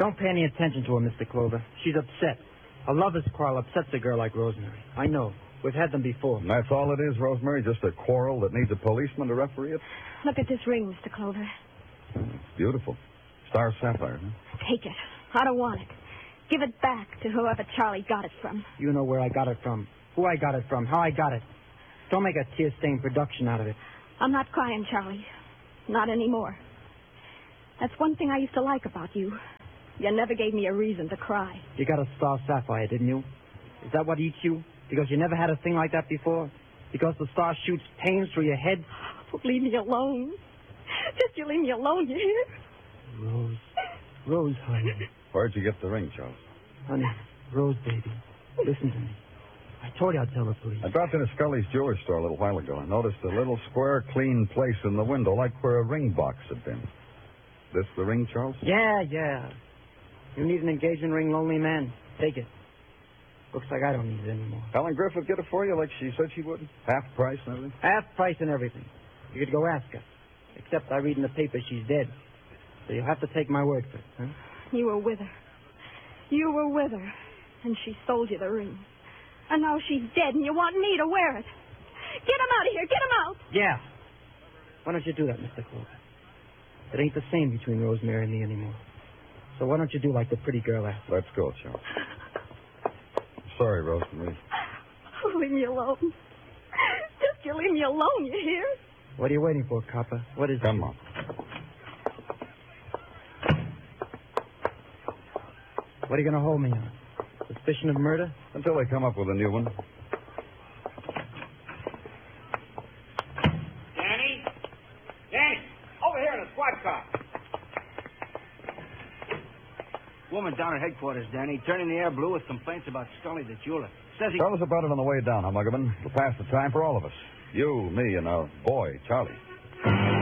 Don't pay any attention to her, Mr. Clover. She's upset. A lover's quarrel upsets a girl like Rosemary. I know. We've had them before. And that's all it is, Rosemary? Just a quarrel that needs a policeman to referee it? Look at this ring, Mr. Clover. It's beautiful. Star sapphire, huh? Take it. I don't want it. Give it back to whoever Charlie got it from. You know where I got it from, who I got it from, how I got it. Don't make a tear-stained production out of it. I'm not crying, Charlie. Not anymore. That's one thing I used to like about you. You never gave me a reason to cry. You got a star sapphire, didn't you? Is that what eats you? Because you never had a thing like that before? Because the star shoots pains through your head? Oh, leave me alone. Just you leave me alone, you hear? Rose, honey. Where'd you get the ring, Charles? Honey, Rose, baby. Listen to me. I told you I'd tell the police. I dropped into Scully's jewelry store a little while ago. I noticed a little square, clean place in the window, like where a ring box had been. This the ring, Charles? Yeah. You need an engagement ring, lonely man? Take it. Looks like I don't need it anymore. Helen Griffith get it for you like she said she would? Half price and everything? Half price and everything. You could go ask her. Except I read in the paper she's dead. So you'll have to take my word for it, huh? You were with her. You were with her. And she sold you the ring. And now she's dead and you want me to wear it. Get him out of here. Get him out. Yeah. Why don't you do that, Mr. Clover? It ain't the same between Rosemary and me anymore. So why don't you do like the pretty girl asked? Let's go, Charles. Sorry, Rosemary. Oh, leave me alone. Just you leave me alone, you hear? What are you waiting for, copper? What is it? Come on. What are you going to hold me on? Suspicion of murder? Until they come up with a new one. Danny? Over here in the squad car. Woman down at headquarters, Danny, turning the air blue with complaints about Scully the jeweler. Says he... Tell us about it on the way down, huh, Muggerman? It'll pass the time for all of us. You, me, and our boy, Charlie.